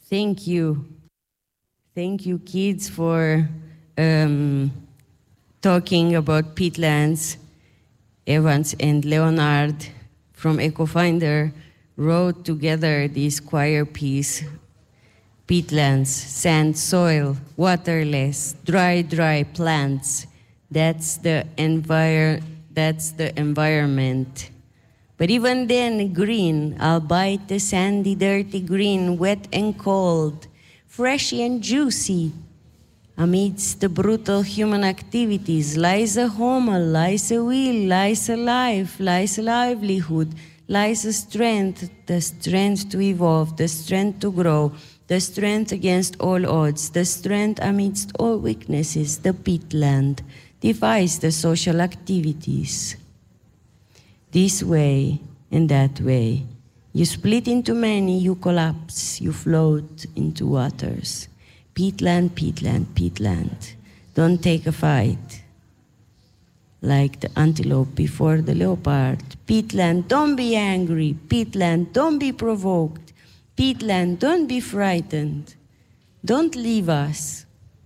Thank you. Thank you, kids, for talking about peatlands. Evans and Leonard from EcoFinder wrote together this choir piece. Peatlands, sand, soil, waterless, dry plants. That's the environment. But even then, green, albeit the sandy, dirty green, wet and cold, freshy and juicy. Amidst the brutal human activities lies a home, lies a will, lies a life, lies a livelihood, lies a strength, the strength to evolve, the strength to grow, the strength against all odds, the strength amidst all weaknesses. The peatland defies the social activities. This way and that way, you split into many, you collapse, you float into waters. Peatland, peatland, peatland. Don't take a fight like the antelope before the leopard. Peatland, don't be angry. Peatland, don't be provoked. Peatland, don't be frightened. Don't leave us.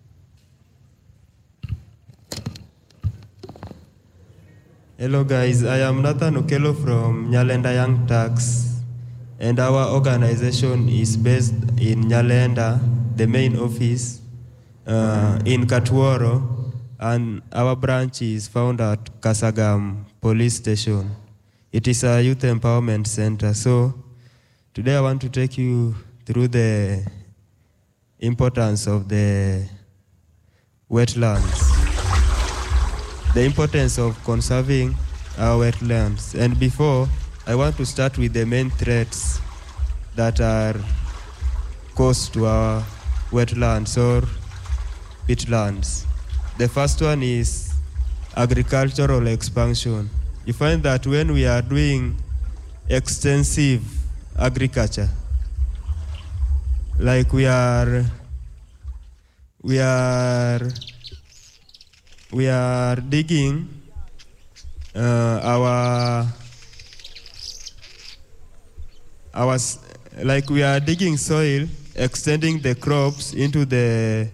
Hello guys, I am Nathan Okelo from Nyalenda Young Turks, and our organization is based in Nyalenda, the main office in Katworo, and our branch is found at Kasagam Police Station. It is a youth empowerment center. So today I want to take you through the importance of the wetlands, the importance of conserving our wetlands. And before, I want to start with the main threats that are caused to our wetlands or peatlands. The first one is agricultural expansion. You find that when we are doing extensive agriculture, like we are digging like we are digging soil, extending the crops into the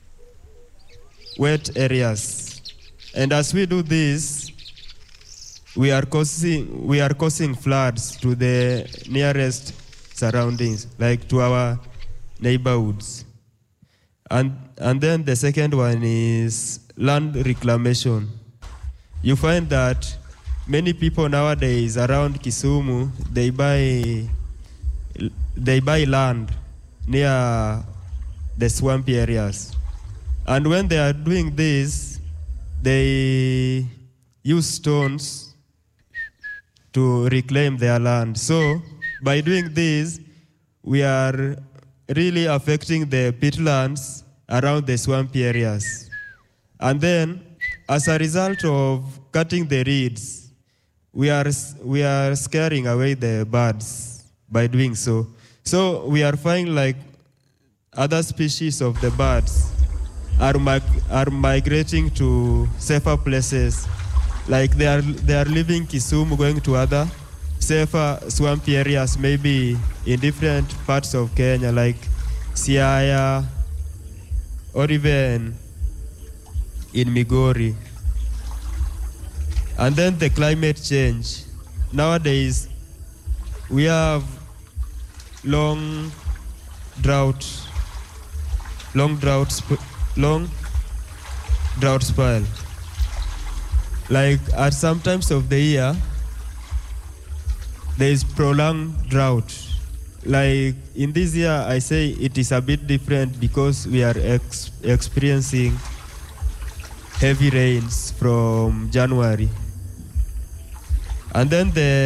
wet areas. And as we do this, we are causing floods to the nearest surroundings, like to our neighborhoods. And then the second one is land reclamation. You find that many people nowadays around Kisumu, they buy land near the swampy areas. And when they are doing this, they use stones to reclaim their land. So by doing this, we are really affecting the peatlands around the swampy areas. And then, as a result of cutting the reeds, we are scaring away the birds by doing so. So we are finding like other species of the birds are migrating to safer places. Like they are leaving Kisumu, going to other safer swampy areas, maybe in different parts of Kenya, like Siaya, or even in Migori. And then the climate change. Nowadays, we have long drought spell. Like at some times of the year, there is prolonged drought. Like in this year, I say it is a bit different because we are experiencing heavy rains from January. And then the